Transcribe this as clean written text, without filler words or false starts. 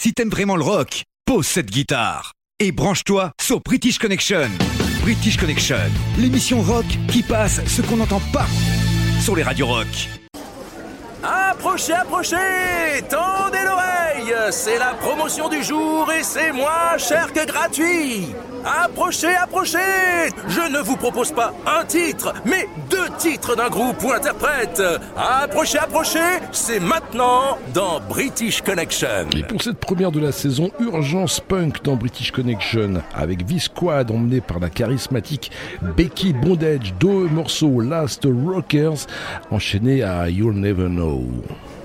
Si t'aimes vraiment le rock, pose cette guitare et branche-toi sur British Connection. British Connection, l'émission rock qui passe ce qu'on n'entend pas sur les radios rock. Approchez, approchez, tendez l'oreille, c'est la promotion du jour et c'est moins cher que gratuit. Approchez, approchez, je ne vous propose pas un titre, mais 2 titres d'un groupe ou interprète. Approchez, approchez, c'est maintenant dans British Connection. Et pour cette première de la saison, Urgence Punk dans British Connection, avec V-Squad emmené par la charismatique Becky Bondage, 2 morceaux Last Rockers, enchaînés à You'll Never Know.